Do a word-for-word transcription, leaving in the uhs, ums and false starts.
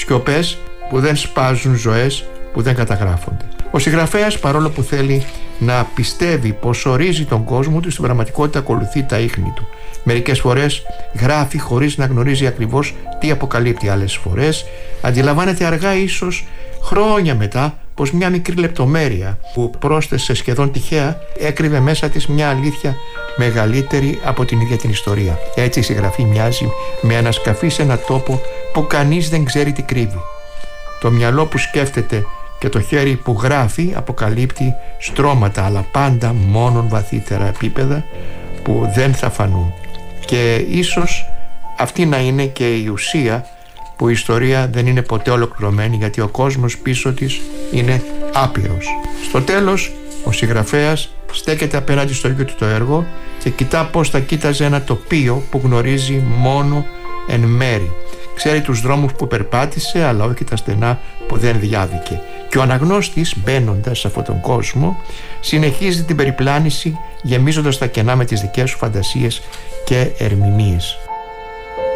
Σιωπές που δεν σπάζουν, ζωές που δεν καταγράφονται. Ο συγγραφέας, παρόλο που θέλει να πιστεύει πως ορίζει τον κόσμο του, στην πραγματικότητα ακολουθεί τα ίχνη του. Μερικές φορές γράφει χωρίς να γνωρίζει ακριβώς τι αποκαλύπτει. Άλλες φορές αντιλαμβάνεται αργά, ίσως χρόνια μετά, πως μια μικρή λεπτομέρεια που πρόσθεσε σχεδόν τυχαία έκρυβε μέσα της μια αλήθεια μεγαλύτερη από την ίδια την ιστορία. Έτσι η συγγραφή μοιάζει με ένα σκαφί σε ένα τόπο που κανείς δεν ξέρει τι κρύβει. Το μυαλό που σκέφτεται και το χέρι που γράφει αποκαλύπτει στρώματα, αλλά πάντα μόνον βαθύτερα επίπεδα που δεν θα φανούν. Και ίσως αυτή να είναι και η ουσία, που η ιστορία δεν είναι ποτέ ολοκληρωμένη, γιατί ο κόσμος πίσω της είναι άπειρος. Στο τέλος, ο συγγραφέας στέκεται απέναντι στο ίδιο του το έργο και κοιτά πως θα κοίταζε ένα τοπίο που γνωρίζει μόνο εν μέρη. Ξέρει τους δρόμους που περπάτησε, αλλά όχι τα στενά που δεν διάβηκε. Και ο αναγνώστης, μπαίνοντας σε αυτόν τον κόσμο, συνεχίζει την περιπλάνηση, γεμίζοντας τα κενά με τις δικές σου φαντασίες και ερμηνείες.